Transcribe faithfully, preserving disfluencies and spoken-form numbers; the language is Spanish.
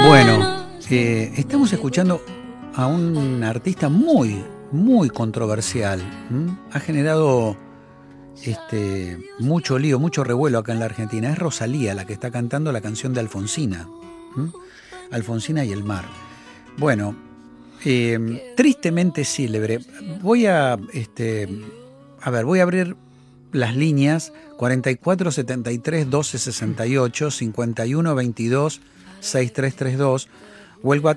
Bueno, eh, estamos escuchando a un artista muy, muy controversial. ¿m? Ha generado este, mucho lío, mucho revuelo acá en la Argentina. Es Rosalía la que está cantando la canción de Alfonsina. ¿m? Alfonsina y el mar. Bueno, eh, tristemente célebre. Voy a, este, a ver, voy a abrir las líneas cuarenta y cuatro setenta y tres doce sesenta y ocho, cincuenta y uno veintidós sesenta y tres treinta y dos o el,